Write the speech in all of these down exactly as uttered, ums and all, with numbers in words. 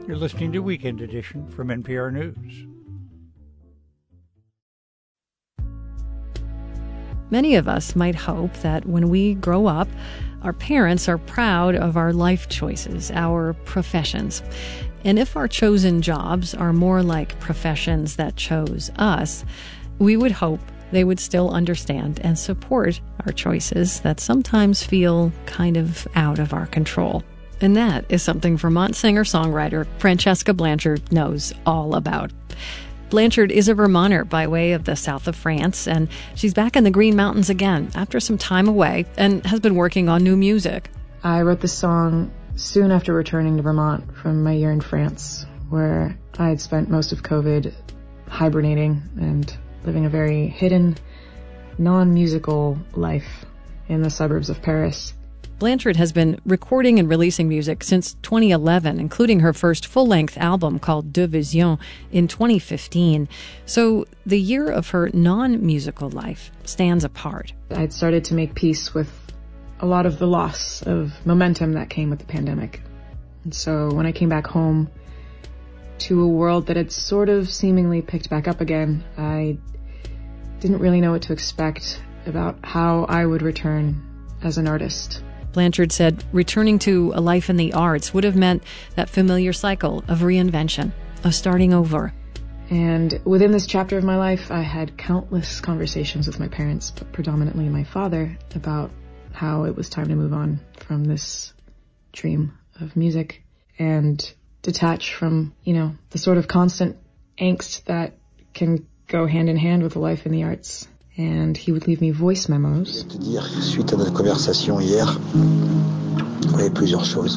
You're listening to Weekend Edition from N P R News. Many of us might hope that when we grow up, our parents are proud of our life choices, our professions. And if our chosen jobs are more like professions that chose us, we would hope they would still understand and support our choices that sometimes feel kind of out of our control. And that is something Vermont singer-songwriter Francesca Blanchard knows all about. Blanchard is a Vermonter by way of the south of France, and she's back in the Green Mountains again after some time away and has been working on new music. I wrote this song soon after returning to Vermont from my year in France, where I had spent most of COVID hibernating and living a very hidden, non-musical life in the suburbs of Paris. Blanchard has been recording and releasing music since twenty eleven, including her first full-length album called Deux Visions in twenty fifteen. So the year of her non-musical life stands apart. I'd started to make peace with a lot of the loss of momentum that came with the pandemic. And so when I came back home to a world that had sort of seemingly picked back up again, I didn't really know what to expect about how I would return as an artist. Blanchard said returning to a life in the arts would have meant that familiar cycle of reinvention, of starting over. And within this chapter of my life, I had countless conversations with my parents, but predominantly my father, about how it was time to move on from this dream of music and detach from, you know, the sort of constant angst that can go hand in hand with a life in the arts. And he would leave me voice memos. Je vais te dire, suite à notre conversation hier, il y avait plusieurs choses.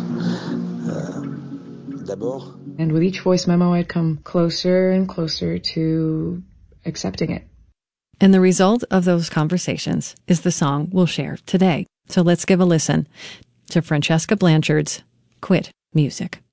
Euh, d'abord. And with each voice memo, I'd come closer and closer to accepting it. And the result of those conversations is the song we'll share today. So let's give a listen to Francesca Blanchard's Quit Music.